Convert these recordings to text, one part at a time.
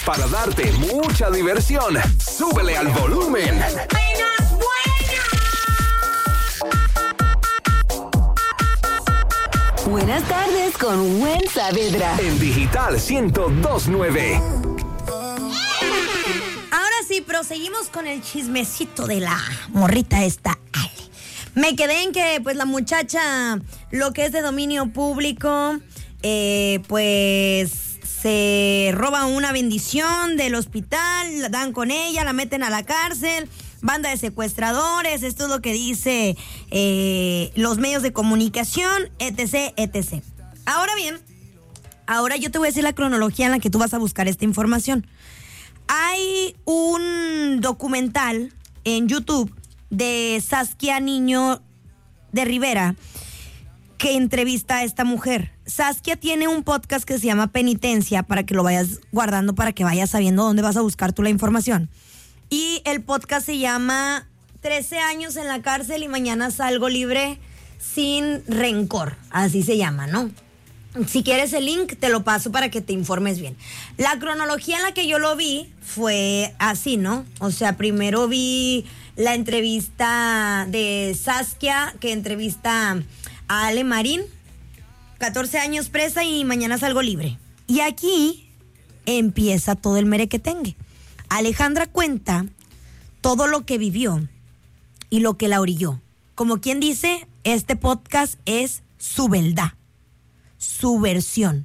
para darte mucha diversión. Súbele al volumen. Buenas tardes con Gwen Saavedra. En Digital 102.9. Ahora sí, proseguimos con el chismecito de la morrita esta, Ale. Me quedé en que, pues, la muchacha, lo que es de dominio público, pues, se roba una bendición del hospital, la dan con ella, la meten a la cárcel, banda de secuestradores, esto es lo que dice los medios de comunicación, etc., etc. Ahora bien, ahora yo te voy a decir la cronología en la que tú vas a buscar esta información. Hay un documental en YouTube de Saskia Niño de Rivera que entrevista a esta mujer. Saskia tiene un podcast que se llama Penitencia, para que lo vayas guardando, para que vayas sabiendo dónde vas a buscar tú la información. Y el podcast se llama 13 años en la cárcel y mañana salgo libre sin rencor. Así se llama, ¿no? Si quieres el link, te lo paso para que te informes bien. La cronología en la que yo lo vi fue así, ¿no? O sea, primero vi la entrevista de Saskia, que entrevista a Ale Marín, 14 años presa y mañana salgo libre. Y aquí empieza todo el merequetengue. Alejandra cuenta todo lo que vivió y lo que la orilló. Como quien dice, este podcast es su verdad, su versión.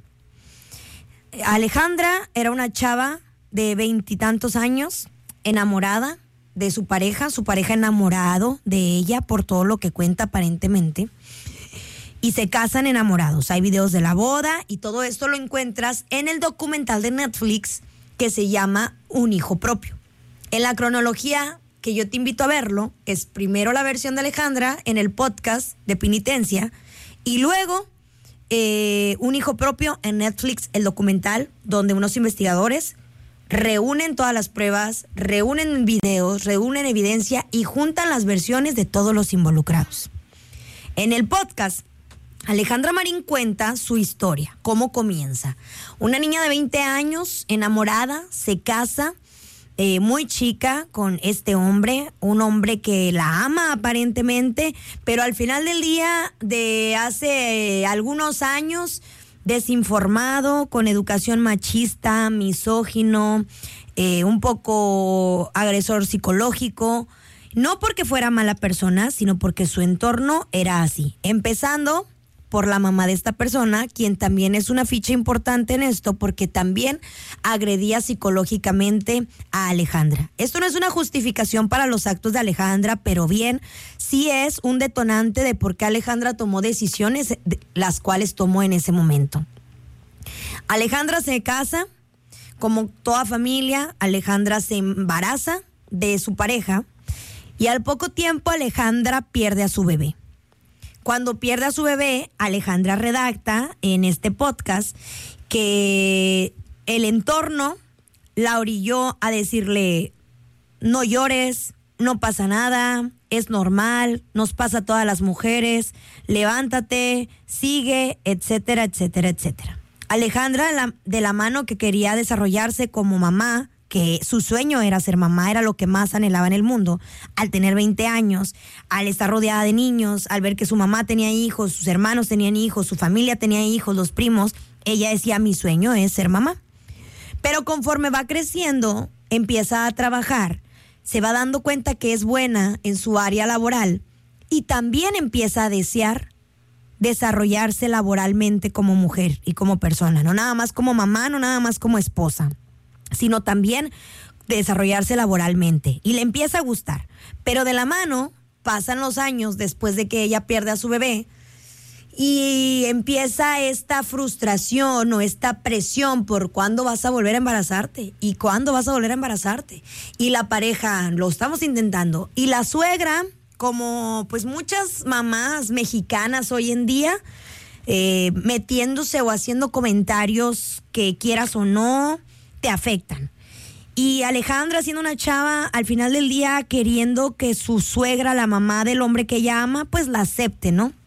Alejandra era una chava de 20 y tantos años, enamorada de su pareja enamorado de ella por todo lo que cuenta aparentemente, y se casan enamorados. Hay videos de la boda y todo esto lo encuentras en el documental de Netflix que se llama Un hijo propio. En la cronología que yo te invito a verlo, es primero la versión de Alejandra en el podcast de Penitencia y luego Un hijo propio en Netflix, el documental donde unos investigadores reúnen todas las pruebas, reúnen videos, reúnen evidencia y juntan las versiones de todos los involucrados. En el podcast, Alejandra Marín cuenta su historia, cómo comienza. Una niña de 20 años, enamorada, se casa, muy chica, con este hombre, un hombre que la ama aparentemente, pero al final del día, de hace algunos años, desinformado, con educación machista, misógino, un poco agresor psicológico, no porque fuera mala persona, sino porque su entorno era así, empezando por la mamá de esta persona, quien también es una ficha importante en esto, porque también agredía psicológicamente a Alejandra. Esto no es una justificación para los actos de Alejandra, pero bien, sí es un detonante de por qué Alejandra tomó decisiones, las cuales tomó en ese momento. Alejandra se casa, como toda familia, Alejandra se embaraza de su pareja, y al poco tiempo Alejandra pierde a su bebé. Cuando pierde a su bebé, Alejandra redacta en este podcast que el entorno la orilló a decirle: no llores, no pasa nada, es normal, nos pasa a todas las mujeres, levántate, sigue, etcétera, etcétera, etcétera. Alejandra, de la mano que quería desarrollarse como mamá, que su sueño era ser mamá, era lo que más anhelaba en el mundo, al tener 20 años, al estar rodeada de niños, al ver que su mamá tenía hijos, sus hermanos tenían hijos, su familia tenía hijos, los primos, ella decía: mi sueño es ser mamá. Pero conforme va creciendo, empieza a trabajar, se va dando cuenta que es buena en su área laboral y también empieza a desear desarrollarse laboralmente como mujer y como persona, no nada más como mamá, no nada más como esposa, sino también desarrollarse laboralmente, y le empieza a gustar. Pero de la mano pasan los años después de que ella pierde a su bebé y empieza esta frustración o esta presión por cuándo vas a volver a embarazarte y cuándo vas a volver a embarazarte. Y la pareja, lo estamos intentando, y la suegra, como pues muchas mamás mexicanas hoy en día, metiéndose o haciendo comentarios que quieras o no te afectan. Y Alejandra, siendo una chava, al final del día queriendo que su suegra, la mamá del hombre que ella ama, pues la acepte, ¿no?